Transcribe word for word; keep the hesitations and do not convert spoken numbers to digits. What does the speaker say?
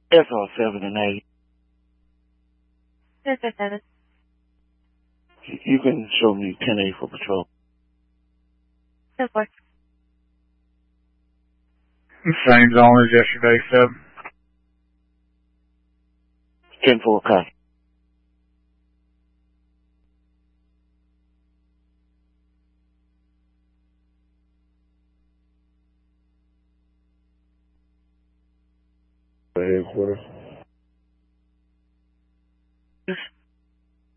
S R seven and eight. S R seven. You can show me ten eight for patrol. ten four. Same zone as yesterday, sub. ten four, copy. Headquarters.